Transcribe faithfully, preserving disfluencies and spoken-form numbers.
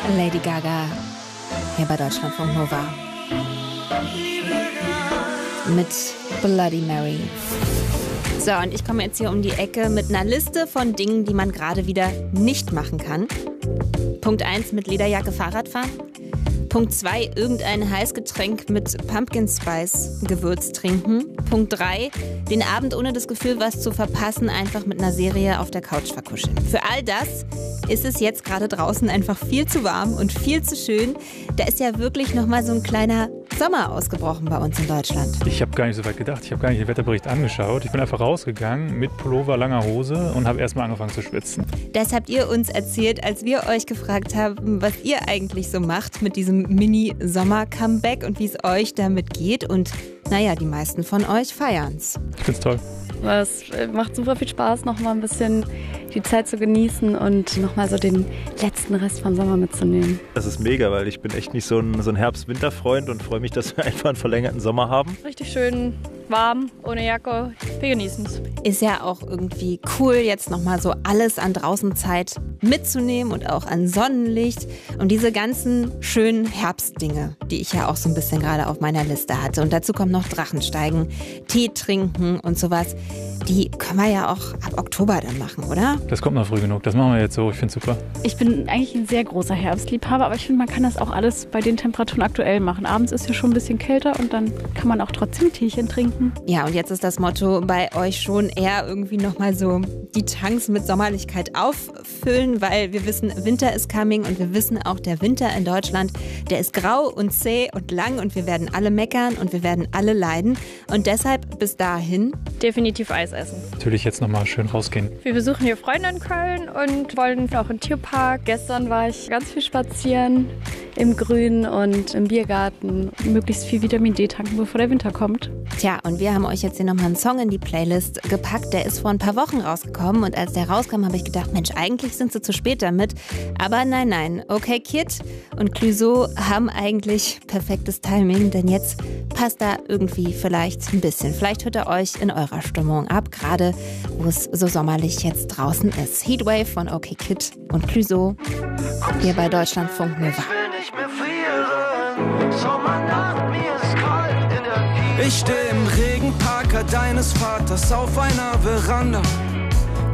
Lady Gaga hier bei Deutschlandfunk Nova mit Bloody Mary. So, und ich komme jetzt hier um die Ecke mit einer Liste von Dingen, die man gerade wieder nicht machen kann. Punkt eins, mit Lederjacke Fahrrad fahren. Punkt zwei, irgendein Heißgetränk mit Pumpkin Spice Gewürz trinken. Punkt drei, den Abend ohne das Gefühl, was zu verpassen, einfach mit einer Serie auf der Couch verkuscheln. Für all das ist es jetzt gerade draußen einfach viel zu warm und viel zu schön. Da ist ja wirklich nochmal so ein kleiner Sommer ausgebrochen bei uns in Deutschland. Ich habe gar nicht so weit gedacht. Ich habe gar nicht den Wetterbericht angeschaut. Ich bin einfach rausgegangen mit Pullover, langer Hose und habe erstmal angefangen zu schwitzen. Das habt ihr uns erzählt, als wir euch gefragt haben, was ihr eigentlich so macht mit diesem Mini-Sommer-Comeback und wie es euch damit geht. Und naja, die meisten von euch feiern's. Ich find's toll. Es macht super viel Spaß, nochmal ein bisschen die Zeit zu genießen und nochmal so den letzten Rest vom Sommer mitzunehmen. Das ist mega, weil ich bin echt nicht so ein, so ein Herbst-Winter-Freund und freue mich, dass wir einfach einen verlängerten Sommer haben. Richtig schön warm, ohne Jacke. Wir genießen es. Ist ja auch irgendwie cool, jetzt nochmal so alles an Draußenzeit mitzunehmen und auch an Sonnenlicht und diese ganzen schönen Herbstdinge, die ich ja auch so ein bisschen gerade auf meiner Liste hatte. Und dazu kommt noch Drachensteigen, Tee trinken und sowas. Die können wir ja auch ab Oktober dann machen, oder? Das kommt noch früh genug. Das machen wir jetzt so. Ich finde es super. Ich bin eigentlich ein sehr großer Herbstliebhaber, aber ich finde, man kann das auch alles bei den Temperaturen aktuell machen. Abends ist ja schon ein bisschen kälter und dann kann man auch trotzdem Teechen trinken. Ja, und jetzt ist das Motto bei euch schon eher irgendwie nochmal so die Tanks mit Sommerlichkeit auffüllen, weil wir wissen, Winter is coming und wir wissen auch, der Winter in Deutschland, der ist grau und zäh und lang und wir werden alle meckern und wir werden alle leiden. Und deshalb bis dahin Definitiv Eis essen. Natürlich jetzt nochmal schön rausgehen. Wir besuchen hier Freunde in Köln und wollen auch in den Tierpark. Gestern war ich ganz viel spazieren im Grün und im Biergarten. Möglichst viel Vitamin D tanken, bevor der Winter kommt. Tja, und wir haben euch jetzt hier nochmal einen Song in die Playlist gepackt. Der ist vor ein paar Wochen rausgekommen und als der rauskam, habe ich gedacht, Mensch, eigentlich sind sie zu spät damit. Aber nein, nein. Okay Kid und Clouseau haben eigentlich perfektes Timing, denn jetzt passt da irgendwie vielleicht ein bisschen. Vielleicht hört ihr euch in eurer Stimmung ab, gerade wo es so sommerlich jetzt draußen ist. Heatwave von Okay Kid und Clouseau hier bei Deutschlandfunk Nova. Ich stehe im Regenparker deines Vaters auf einer Veranda.